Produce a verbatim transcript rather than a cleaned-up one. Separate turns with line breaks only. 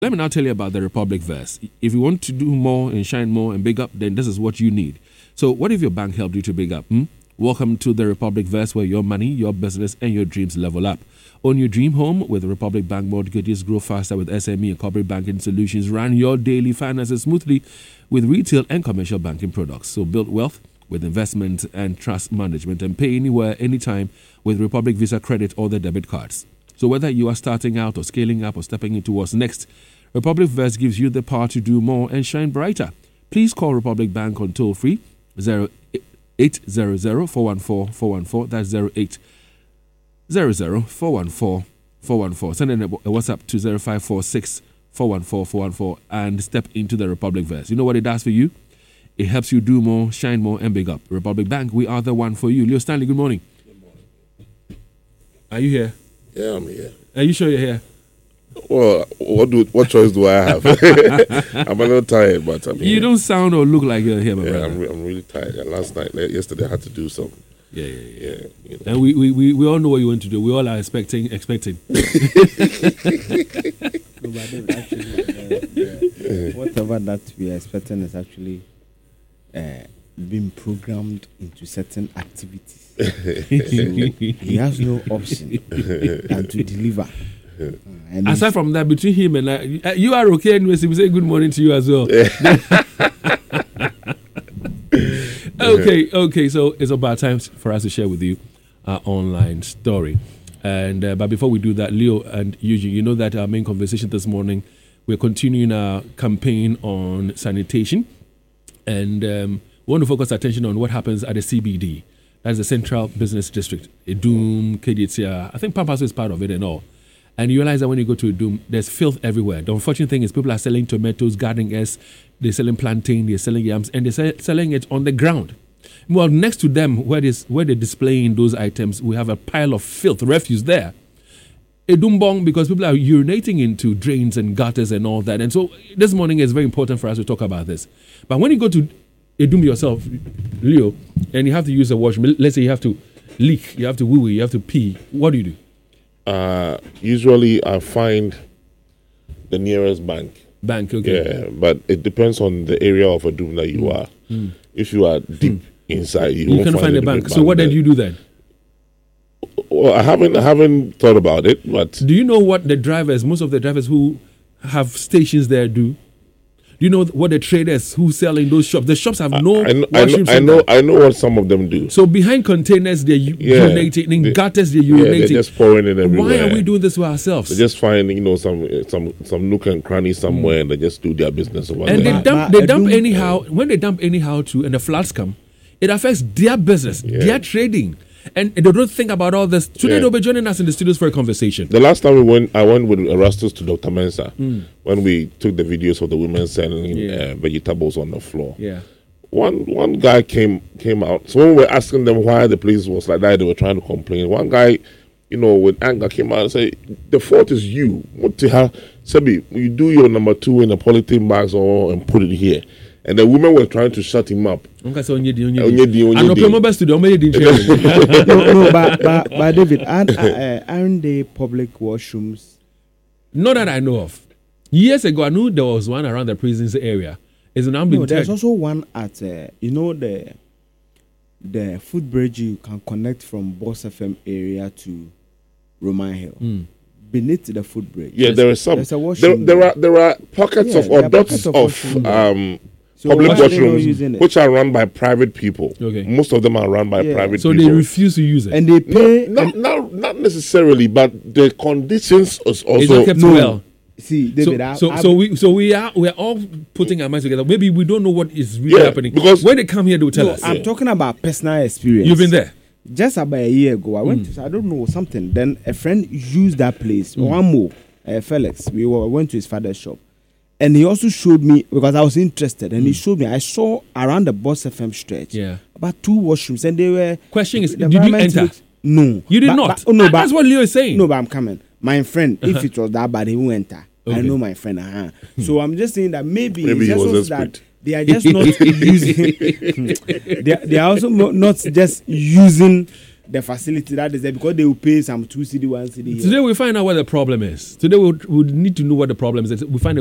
Let me now tell you about the Republic Verse. If you want to do more and shine more and big up, then this is what you need. So what if your bank helped you to big up? Hmm? Welcome to the Republic Verse, where your money, your business, and your dreams level up. Own your dream home with Republic Bank mortgages. Grow faster with S M E and corporate banking solutions. Run your daily finances smoothly with retail and commercial banking products. So build wealth with investment and trust management, and pay anywhere, anytime with Republic Visa credit or the debit cards. So whether you are starting out or scaling up or stepping into what's next, Republic Verse gives you the power to do more and shine brighter. Please call Republic Bank on toll free zero eight zero zero four one four four one four. That's zero eight zero zero four one four four one four. Send in a WhatsApp to zero five four six four one four four one four and step into the Republic Verse. You know what it does for you? It helps you do more, shine more, and big up. Republic Bank, we are the one for you. Leo Stanley, good morning.
Good morning.
Are you here?
Yeah, I'm here.
Are you sure you're here?
Well, what do what choice do I have? I'm a little tired, but I'm here.
You don't sound or look like you're here, my
yeah,
brother.
I'm, re- I'm really tired. And last night, like, yesterday, I had to do some.
Yeah, yeah, yeah.
Yeah, you know.
And we, we, we, we all know what you want to do. We all are expecting, expecting.
No, but then actually, uh, uh, whatever that we are expecting is actually uh, being programmed into certain activities. So he has no option than to deliver. Uh, and
Aside from that, between him and I, uh, you are okay anyway, so we say good morning to you as well. okay, okay, so it's about time for us to share with you our online story. And uh, but before we do that, Leo and Eugene, you know that our main conversation this morning, we're continuing our campaign on sanitation, and um, we want to focus attention on what happens at the C B D. That's the Central Business District, Edum, K D T R. I think Pampaso is part of it and all. And you realize that when you go to Edum, there's filth everywhere. The unfortunate thing is people are selling tomatoes, garden eggs, they're selling plantain, they're selling yams, and they're sell- selling it on the ground. Well, next to them, where, this, where they're displaying those items, we have a pile of filth, refuse there. Edumbong, because people are urinating into drains and gutters and all that. And so this morning is very important for us to talk about this. But when you go to Edum yourself, Leo, and you have to use a washroom, let's say you have to leak, you have to woo-woo, you have to pee, what do you do?
Uh, usually, I find the nearest bank.
Bank, okay.
Yeah, but it depends on the area of a doom that you
Mm.
are.
Mm.
If you are deep mm. inside, you,
you
won't
can't find,
find
a bank.
bank.
So what
there.
did you do then?
Well, I haven't, I haven't thought about it, but
do you know what the drivers, most of the drivers who have stations there do? Do you know what the traders who sell in those shops? The shops have no
I know,
washrooms.
I know, I know, I know what some of them do.
So behind containers, they're u-
Yeah,
urinating. In
they-
gutters, they're
Yeah,
urinating.
they're just pouring it everywhere.
Why are we doing this to ourselves?
They just find, you know, some some some nook and cranny somewhere, mm. and they just do their business over
and
there.
they dump, they dump anyhow. When they dump anyhow too, and the floods come, it affects their business,
Yeah.
their trading, and they don't think about all this. Today
Yeah.
they'll be joining us in the studios for a conversation.
The last time we went, I went with Erastus to Doctor Mensah
Mm.
when we took the videos of the women selling
Yeah.
uh, vegetables on the floor.
Yeah.
One one guy came came out. So when we were asking them why the place was like that, they were trying to complain. One guy, you know, with anger came out and said, "The fault is you. What the hell? Sebi, you do your number two in a polythene bags or and put it here." And the women were trying to shut him up.
Okay, so onye di, onye
Onye
di.
di, onye
And no
di.
promo best studio, onye di training.
no, no, but, but, but David, aren't, uh, aren't they public washrooms?
Not that I know of. Years ago, I knew there was one around the prisons area. It's now been
No, there's
turned.
also one at, uh, you know, the the footbridge you can connect from Boss F M area to Roman Hill.
Mm.
Beneath the footbridge.
Yeah, there is some.
There's a
There,
washroom
there
there.
are there are pockets
Yeah,
of
there
or
are
dots
pockets of
of
washroom there.
um,
So
public
why are they not using
washrooms
it?
which are run by private people.
Okay.
Most of them are run by
Yeah.
private
So
people.
they refuse to use it.
And they pay.
No, not, not, not necessarily, but the conditions is
It's
also
not kept
no.
well.
See,
So,
David, I,
so,
I,
so we, so we are, we are all putting our minds together. Maybe we don't know what is really
Yeah,
happening.
because-
when they come here, they will tell
no,
us.
I'm
Yeah.
talking about personal experience.
You've been there.
Just about a year ago, I went
Mm.
to, I don't know, something. Then a friend used that place. One more, uh, Felix. We were, went to his father's shop. And he also showed me, because I was interested, and he showed me, I saw around the Boss F M stretch,
Yeah.
about two washrooms, and they were...
Question is,
the
did you
environment
enter?
looked- no.
You did
But-
not.
but- oh, no,
That-
but,
That's what Leo is saying.
no, but I'm coming. My friend, if it was that bad, he won't enter. I
Okay.
know my friend. Uh-huh. So I'm just saying that maybe,
Maybe
it's
he
just
was
also
desperate.
that they are just not using... they, are- they are also mo- not just using the facility that is there because they will pay some two C D, one C D.
Today we find out what the problem is. Today we we need to know what the problem is. We find a